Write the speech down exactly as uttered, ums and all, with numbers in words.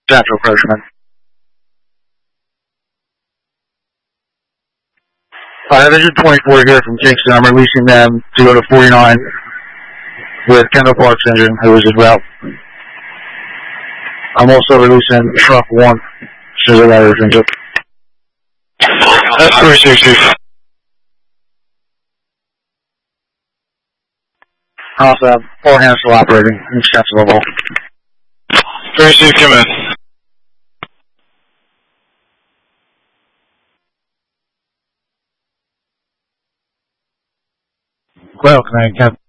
Central Freshman. Uh, Division twenty-four here from Kingston. I'm releasing them to go to forty-nine with Kendall Clark's engine, who was en route. I'm also releasing truck one, as soon as I got everything to. That's three sixty. I also have four hands still operating in extensive level. three sixty, come in. Well, can I have